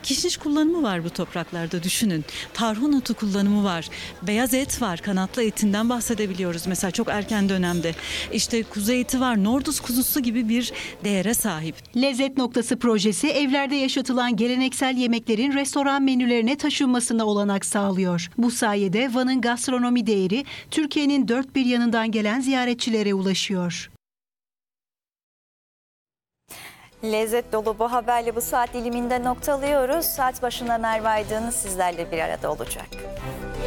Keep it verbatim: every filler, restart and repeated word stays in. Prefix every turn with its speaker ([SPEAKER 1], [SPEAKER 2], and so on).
[SPEAKER 1] Kişniş kullanımı var bu topraklarda, düşünün. Tarhun otu kullanımı var. Beyaz et var. Kanatlı etinden bahsedebiliyoruz. Mesela çok erken dönemde. İşte kuzu eti var. Nordus kuzusu gibi bir değere sahip.
[SPEAKER 2] Lezzet Noktası projesi evlerde yaşatılan geleneksel yemeklerin restoran menülerine taşınmasına olanak sağlıyor. Bu sayede Van'ın gastronomi değeri Türkiye'nin dört bir yanından gelen ziyaretçilere ulaşıyor.
[SPEAKER 3] Lezzet dolu bu haberle bu saat diliminde noktalıyoruz. Saat başında Merve Aydın sizlerle bir arada olacak.